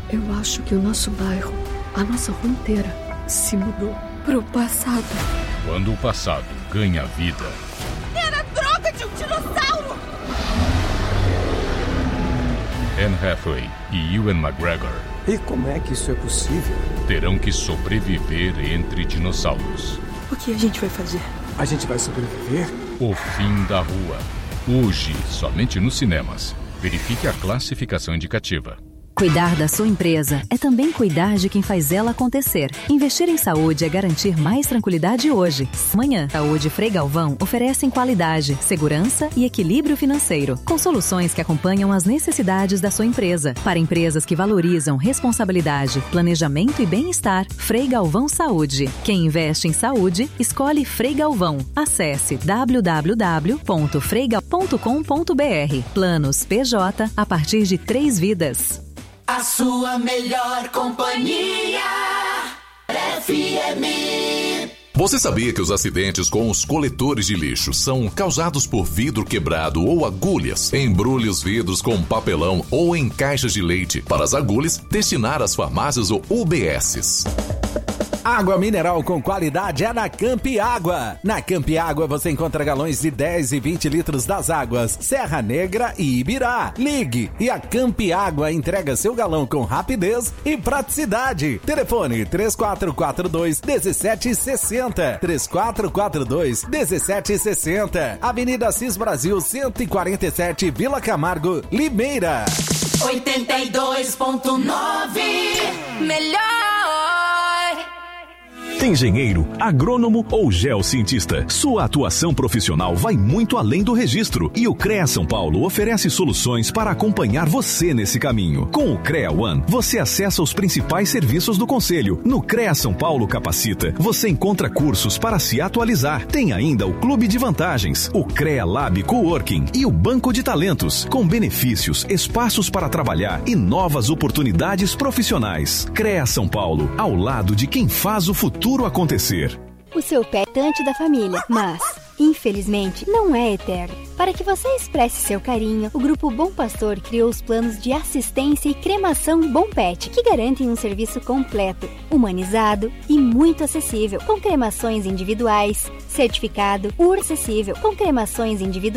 Eu acho que o nosso bairro, a nossa rua inteira, se mudou pro passado. Quando o passado ganha vida... Era droga de um dinossauro! Anne Hathaway e Ewan McGregor... E como é que isso é possível? Terão que sobreviver entre dinossauros. O que a gente vai fazer? A gente vai sobreviver? O fim da rua. Hoje, somente nos cinemas. Verifique a classificação indicativa. Cuidar da sua empresa é também cuidar de quem faz ela acontecer. Investir em saúde é garantir mais tranquilidade hoje. Amanhã, Saúde Frei Galvão oferecem qualidade, segurança e equilíbrio financeiro, com soluções que acompanham as necessidades da sua empresa. Para empresas que valorizam responsabilidade, planejamento e bem-estar, Frei Galvão Saúde. Quem investe em saúde, escolhe Frei Galvão. Acesse www.freigalvão.com.br. Planos PJ a partir de 3 vidas. A sua melhor companhia, FM. Você sabia que os acidentes com os coletores de lixo são causados por vidro quebrado ou agulhas? Embrulhe os vidros com papelão ou em caixas de leite para as agulhas destinar às farmácias ou UBSs. Água mineral com qualidade é na Campi Água. Na Campi Água você encontra galões de 10 e 20 litros das águas Serra Negra e Ibirá. Ligue e a Campi Água entrega seu galão com rapidez e praticidade. Telefone 3442-1760. 3442-1760. Avenida Assis Brasil 147, Vila Camargo, Limeira. 82.9 melhor. Engenheiro, agrônomo ou geocientista, sua atuação profissional vai muito além do registro e o CREA São Paulo oferece soluções para acompanhar você nesse caminho. Com o CREA One, você acessa os principais serviços do Conselho. No CREA São Paulo Capacita, você encontra cursos para se atualizar. Tem ainda o Clube de Vantagens, o CREA Lab Coworking e o Banco de Talentos, com benefícios, espaços para trabalhar e novas oportunidades profissionais. CREA São Paulo, ao lado de quem faz o futuro acontecer. O seu pet é importante da família, mas, infelizmente, não é eterno. Para que você expresse seu carinho, o Grupo Bom Pastor criou os planos de assistência e cremação Bom Pet, que garantem um serviço completo, humanizado e muito acessível, com cremações individuais, certificado, acessível, com cremações individuais,